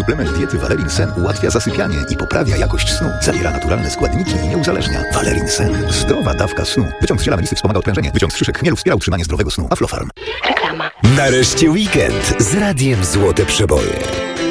Suplement diety Valerin Sen ułatwia zasypianie i poprawia jakość snu. Zawiera naturalne składniki i nie uzależnia. Valerin Sen. Zdrowa dawka snu. Wyciąg z ziela melisy wspomaga odprężenie. Wyciąg z szyszek chmielu wspiera utrzymanie zdrowego snu. Aflofarm. Reklama. Nareszcie weekend z Radiem Złote Przeboje.